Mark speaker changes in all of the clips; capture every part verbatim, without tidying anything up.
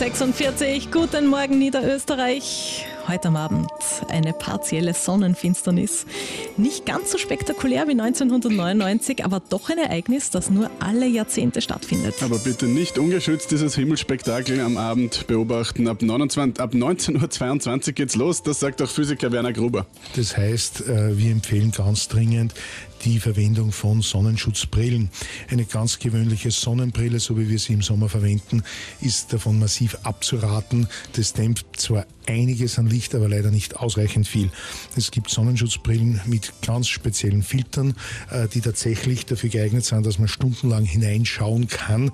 Speaker 1: sechsundvierzig, guten Morgen Niederösterreich. Heute am Abend eine partielle Sonnenfinsternis. Nicht ganz so spektakulär wie neunzehnhundertneunundneunzig, aber doch ein Ereignis, das nur alle Jahrzehnte stattfindet.
Speaker 2: Aber bitte nicht ungeschützt dieses Himmelsspektakel am Abend beobachten. Ab, neunundzwanzig, ab neunzehn Uhr zweiundzwanzig geht's los, das sagt auch Physiker Werner Gruber.
Speaker 3: Das heißt, wir empfehlen ganz dringend die Verwendung von Sonnenschutzbrillen. Eine ganz gewöhnliche Sonnenbrille, so wie wir sie im Sommer verwenden, ist davon massiv abzuraten. Das dämpft zwar einiges an Licht, aber leider nicht ausreichend viel. Es gibt Sonnenschutzbrillen mit ganz speziellen Filtern, die tatsächlich dafür geeignet sind, dass man stundenlang hineinschauen kann.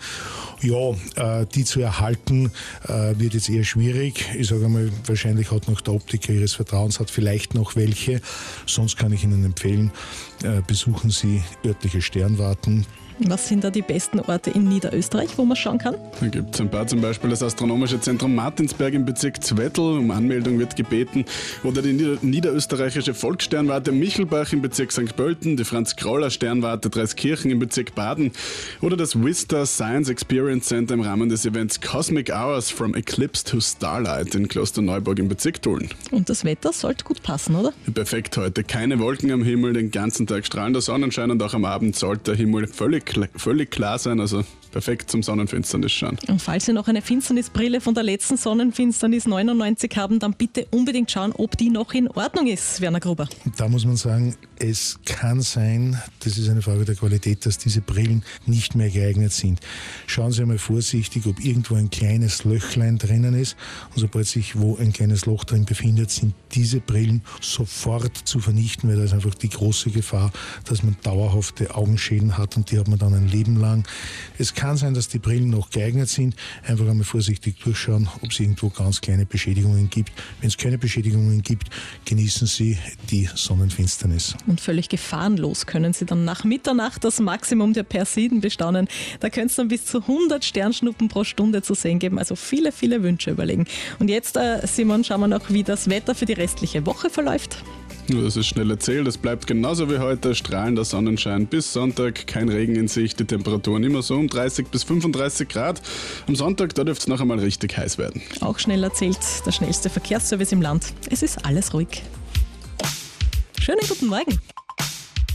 Speaker 3: Ja, die zu erhalten wird jetzt eher schwierig. Ich sage einmal, wahrscheinlich hat noch der Optiker Ihres Vertrauens hat vielleicht noch welche. Sonst kann ich Ihnen empfehlen, besuchen Sie örtliche Sternwarten.
Speaker 1: Was sind da die besten Orte in Niederösterreich, wo man schauen kann?
Speaker 2: Da gibt es ein paar, zum Beispiel das Astronomische Zentrum Martinsberg im Bezirk Zwettl, um Anmeldung wird gebeten, oder die Nieder- niederösterreichische Volkssternwarte Michelbach im Bezirk Sankt Pölten, die Franz-Krauler-Sternwarte Dreiskirchen im Bezirk Baden oder das Vista Science Experience Center im Rahmen des Events Cosmic Hours from Eclipse to Starlight in Klosterneuburg im Bezirk Tulln.
Speaker 1: Und das Wetter sollte gut passen, oder?
Speaker 2: Perfekt heute, keine Wolken am Himmel, den ganzen Tag strahlender Sonnenschein und auch am Abend sollte der Himmel völlig völlig klar sein, also perfekt zum Sonnenfinsternis schauen.
Speaker 1: Und falls Sie noch eine Finsternisbrille von der letzten Sonnenfinsternis neunundneunzig haben, dann bitte unbedingt schauen, ob die noch in Ordnung ist, Werner Gruber.
Speaker 3: Da muss man sagen, es kann sein, das ist eine Frage der Qualität, dass diese Brillen nicht mehr geeignet sind. Schauen Sie einmal vorsichtig, ob irgendwo ein kleines Löchlein drinnen ist. Und sobald sich wo ein kleines Loch drin befindet, sind diese Brillen sofort zu vernichten, weil da ist einfach die große Gefahr, dass man dauerhafte Augenschäden hat und die hat man dann ein Leben lang. Es kann sein, dass die Brillen noch geeignet sind. Einfach einmal vorsichtig durchschauen, ob es irgendwo ganz kleine Beschädigungen gibt. Wenn es keine Beschädigungen gibt, genießen Sie die Sonnenfinsternis.
Speaker 1: Und völlig gefahrenlos können Sie dann nach Mitternacht das Maximum der Persiden bestaunen. Da können es dann bis zu hundert Sternschnuppen pro Stunde zu sehen geben. Also viele, viele Wünsche überlegen. Und jetzt, äh, Simon, schauen wir noch, wie das Wetter für die restliche Woche verläuft.
Speaker 2: Nur das ist schnell erzählt, es bleibt genauso wie heute, strahlender Sonnenschein bis Sonntag, kein Regen in Sicht, die Temperaturen immer so um dreißig bis fünfunddreißig Grad. Am Sonntag, da dürfte es noch einmal richtig heiß werden.
Speaker 1: Auch schnell erzählt, der schnellste Verkehrsservice im Land. Es ist alles ruhig. Schönen guten Morgen.